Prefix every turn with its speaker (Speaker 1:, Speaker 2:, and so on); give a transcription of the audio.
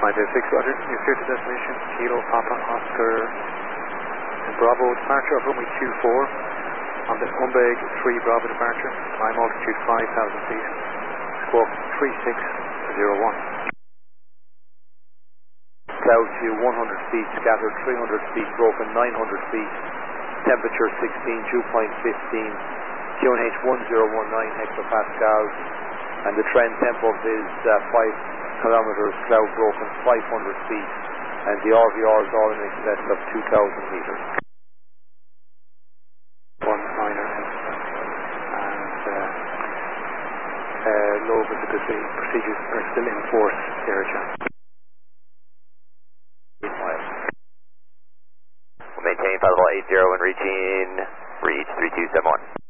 Speaker 1: 956, Roger. You're clear to destination, Kilo Papa Oscar Bravo departure of runway 24 on the Umbeg 3 Bravo departure, climb altitude 5,000 feet, squawk 3601.
Speaker 2: Cloud to 100 feet, scattered 300 feet, broken 900 feet, temperature 16, dew point 15, QNH 1019 hectopascals, and the trend tempo is 5 kilometers, cloud broken 500 feet, and the RVR is all in excess of 2,000 meters.
Speaker 1: One minor, and low visibility procedures are still in force, Air Channel.
Speaker 3: Maintain 5080 and reach 3271.